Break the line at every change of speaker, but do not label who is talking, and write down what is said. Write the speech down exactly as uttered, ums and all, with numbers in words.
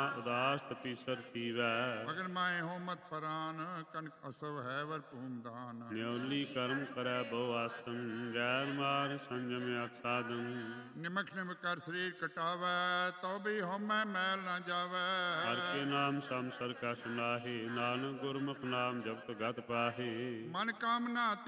ਉਦਾਸ ਤਪੀਸਰ ਥੀਵੈ।
ਮਗਨ ਮਾਏ ਹੋ ਮਤ ਪਰਾਨ, ਕਨਕ ਅਸਵ ਹੈ ਵਰ ਭੂਮ ਦਾਨ।
ਨਿਉਲੀ ਕਰਮ ਕਰੈ ਬਹੁ ਆਸਨ, ਗੈਰ ਮਾਰ ਸੰਜਮ ਅਤ ਸਾਧਨ।
ਨਿਮਖ ਨਿਮ ਕਰ ਸਰੀਰ ਕਟਾਵੈ, ਤਉ ਵੀ ਹਉਮੈ ਮੈਲ ਨਾ ਜਾਵੈ।
ਹਰਿ ਕੇ ਨਾਮ ਸੰਸਰ ਕਛ ਨਾਹੀ, ਨਾਨਕ ਗੁਰਮੁਖ ਨਾਮ ਜਪਤ ਗਤ ਪਾਹੀ।
ਮਨ ਕਾਮਨਾ